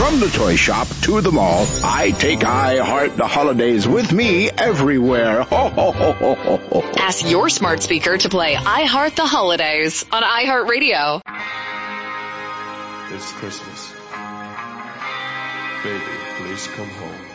From the toy shop to the mall, I take I Heart the Holidays with me everywhere. Ho, ho, ho, ho, ho, ho. Ask your smart speaker to play I Heart the Holidays on iHeartRadio. It's Christmas. Baby, please come home.